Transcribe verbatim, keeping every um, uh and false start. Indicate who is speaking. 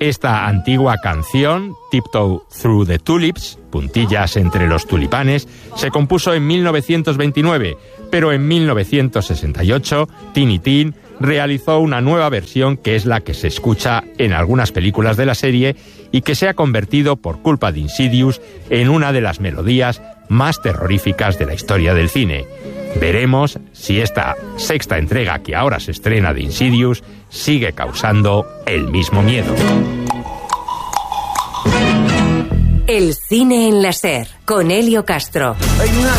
Speaker 1: Esta antigua canción, Tiptoe Through the Tulips, puntillas entre los tulipanes, se compuso en mil novecientos veintinueve, pero en mil novecientos sesenta y ocho, Tiny Tim realizó una nueva versión que es la que se escucha en algunas películas de la serie y que se ha convertido, por culpa de Insidious, en una de las melodías más terroríficas de la historia del cine. Veremos si esta sexta entrega que ahora se estrena de Insidious sigue causando el mismo miedo.
Speaker 2: El cine en la SER, con Helio Castro.
Speaker 3: Hay una